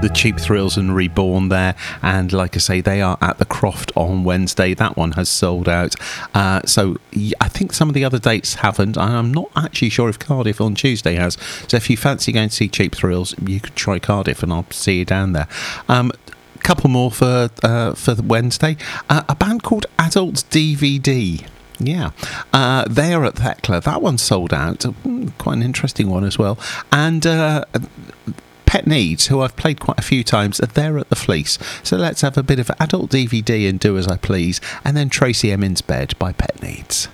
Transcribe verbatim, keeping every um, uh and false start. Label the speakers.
Speaker 1: the Cheap Thrills and Reborn there, and like I say, they are at the Croft on Wednesday. That one has sold out. Uh, so I think some of the other dates haven't, and I'm not actually sure if Cardiff on Tuesday has. So if you fancy going to see Cheap Thrills, you could try Cardiff, and I'll see you down there. Um, couple more for uh, for Wednesday. Uh, a band called Adult D V D. Yeah, uh, they are at Thekla. That one's sold out. Mm, quite an interesting one as well. And uh, Pet Needs, who I've played quite a few times, are there at the Fleece. So let's have a bit of Adult D V D and Do As I Please, and then Tracy Emin's Bed by Pet Needs.